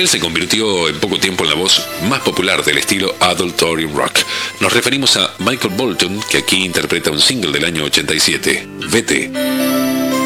Él se convirtió en poco tiempo en la voz más popular del estilo Adultorium Rock. Nos referimos a Michael Bolton, que aquí interpreta un single del año 87, Vete.